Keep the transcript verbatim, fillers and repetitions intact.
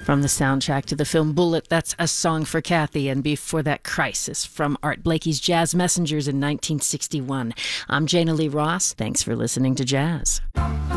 From the soundtrack to the film Bullitt, that's A Song for Kathy, and before that, Crisis from Art Blakey's Jazz Messengers in nineteen sixty-one. I'm Jana Lee Ross. Thanks for listening to Jazz.